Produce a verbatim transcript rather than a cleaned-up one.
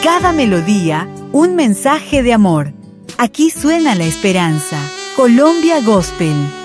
cada melodía, un mensaje de amor. Aquí suena la esperanza. Colombia Gospel.